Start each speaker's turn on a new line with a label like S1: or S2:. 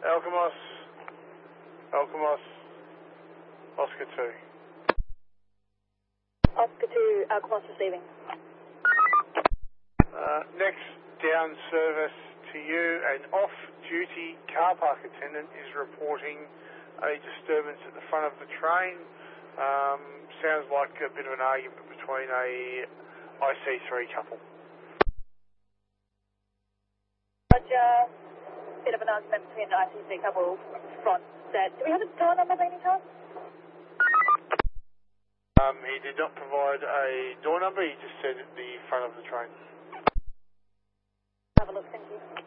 S1: Alkimos, Oscar 2.
S2: Oscar 2, Alkimos receiving.
S1: Next down service to you, an off-duty car park attendant is reporting a disturbance at the front of the train. Sounds like a bit of an argument between a IC3 couple.
S2: Roger. Bit of an argument between the IC3 couple front set. Do we have a door number by any chance?
S1: He did not provide a door number, he just said at the front of the train.
S2: Have a look, thank you.